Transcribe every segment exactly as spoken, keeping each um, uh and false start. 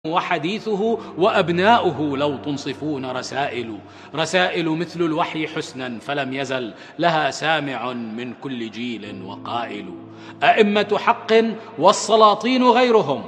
وحديثه وأبناؤه لو تنصفون رسائل رسائل مثل الوحي حسنا فلم يزل لها سامع من كل جيل وقائل. أئمة حق والسلاطين غيرهم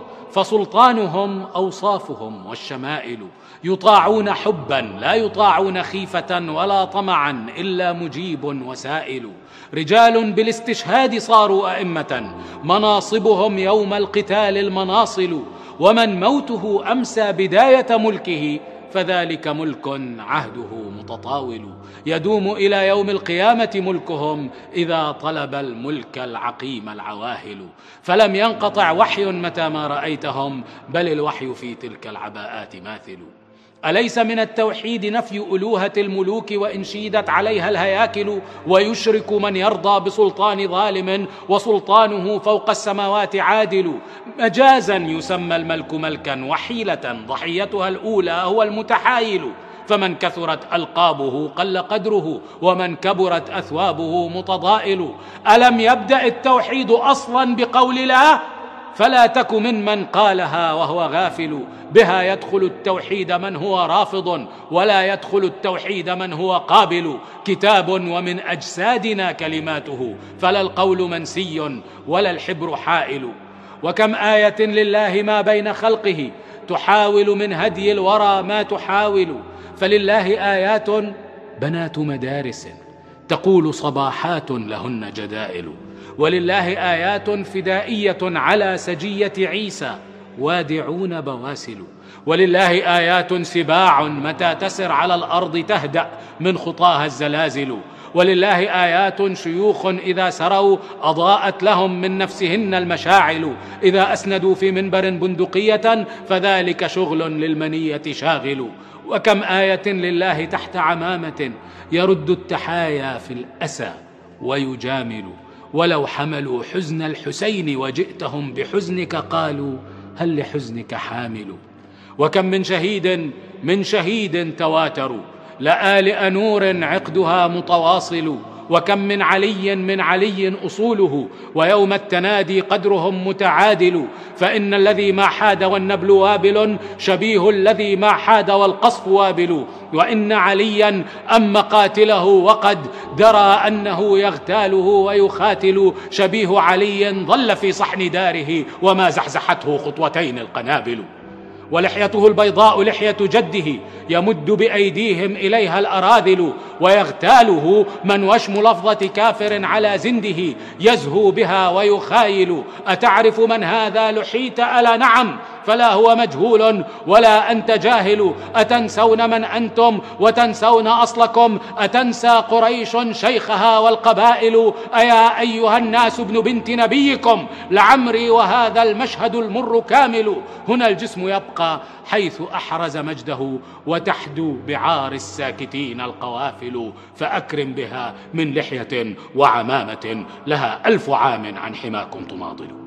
فسلطانهم أوصافهم والشمائل. يطاعون حبا لا يطاعون خيفة ولا طمعا إلا مجيب وسائل. رجال بالاستشهاد صاروا أئمة مناصبهم يوم القتال المناصل. ومن موته أمسى بداية ملكه فذلك ملك عهده متطاول. يدوم إلى يوم القيامة ملكهم إذا طلب الملك العقيم العواهل. فلم ينقطع وحي متى ما رأيتهم بل الوحي في تلك العباءات ماثل. أليس من التوحيد نفي ألوهة الملوك وإن شيدت عليها الهياكل؟ ويشرك من يرضى بسلطان ظالم وسلطانه فوق السماوات عادل. مجازا يسمى الملك ملكا وحيلة ضحيتها الأولى هو المتحايل. فمن كثرت ألقابه قل قدره ومن كبرت أثوابه متضائل. ألم يبدأ التوحيد أصلا بقول لا؟ فلا تك ممن قالها وهو غافل. بها يدخل التوحيد من هو رافض ولا يدخل التوحيد من هو قابل. كتاب ومن أجسادنا كلماته فلا القول منسي ولا الحبر حائل. وكم آية لله ما بين خلقه تحاول من هدي الورى ما تحاول. فلله آيات بنات مدارس تقول صباحات لهن جدائل. ولله آيات فدائية على سجية عيسى وادعون بواسل. ولله آيات سباع متى تسر على الأرض تهدأ من خطاها الزلازل. ولله آيات شيوخ إذا سروا أضاءت لهم من نفسهن المشاعل. إذا أسندوا في منبر بندقية فذلك شغل للمنية شاغل. وكم آية لله تحت عمامة يرد التحايا في الأسى ويجامل. ولو حملوا حزن الحسين وجئتهم بحزنك قالوا هل لحزنك حامل. وكم من شهيد من شهيد تواتروا لآلئ نور عقدها متواصل. وكم من علي من علي أصوله ويوم التنادي قدرهم متعادل. فإن الذي ما حاد والنبل وابل شبيه الذي ما حاد والقصف وابل. وإن عليا أم قاتله وقد درى أنه يغتاله ويخاتل شبيه علي ظل في صحن داره وما زحزحته خطوتين القنابل. ولحيته البيضاء لحية جده يمد بأيديهم إليها الأراذل. ويغتاله من وشم لفظة كافر على زنده يزهو بها ويخايل. أتعرف من هذا لحيت؟ ألا نعم فلا هو مجهول ولا أنت جاهل. أتنسون من أنتم وتنسون أصلكم؟ أتنسى قريش شيخها والقبائل؟ أيا أيها الناس ابن بنت نبيكم لعمري وهذا المشهد المر كامل. هنا الجسم يبقى حيث أحرز مجده وتحدو بعار الساكتين القوافل. فأكرم بها من لحية وعمامة لها ألف عام عن حماكم تماضل.